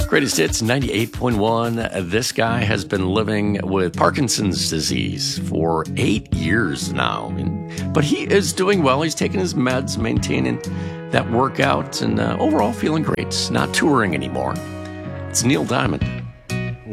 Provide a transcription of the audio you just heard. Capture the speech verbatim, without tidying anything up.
Greatest Hits ninety-eight point one. This guy has been living with Parkinson's disease for eight years now. But he is doing well. He's taking his meds, maintaining that workout, and uh, overall feeling great. Not touring anymore. It's Neil Diamond.